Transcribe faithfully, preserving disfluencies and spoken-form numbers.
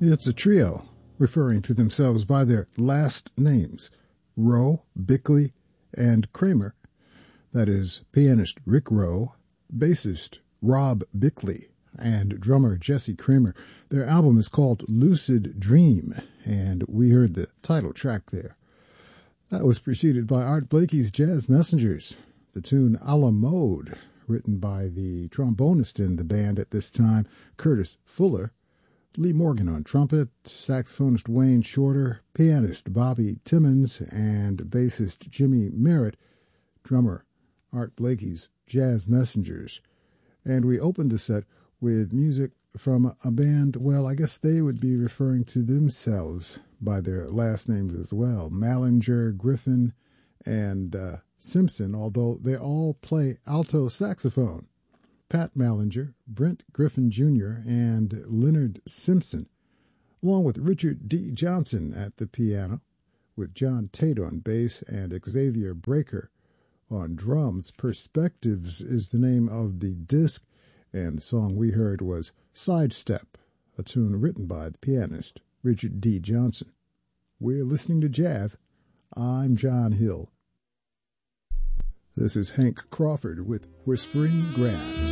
It's a trio referring to themselves by their last names, Rowe, Bickley, and Kramer. That is pianist Rick Rowe, bassist Rob Bickley, and drummer Jesse Kramer. Their album is called Lucid Dream, and we heard the title track there. That was preceded by Art Blakey's Jazz Messengers, the tune A La Mode, written by the trombonist in the band at this time, Curtis Fuller, Lee Morgan on trumpet, saxophonist Wayne Shorter, pianist Bobby Timmons, and bassist Jimmy Merritt, drummer Art Blakey's Jazz Messengers. And we opened the set with music from a band, well, I guess they would be referring to themselves by their last names as well, Mallinger, Griffin, and uh, Simpson, although they all play alto saxophone. Pat Mallinger, Brent Griffin Junior, and Leonard Simpson, along with Richard D. Johnson at the piano, with John Tate on bass and Xavier Breaker on drums. Perspectives is the name of the disc, and the song we heard was Sidestep, a tune written by the pianist Richard D. Johnson. We're listening to jazz. I'm John Hill. This is Hank Crawford with Whispering Grass.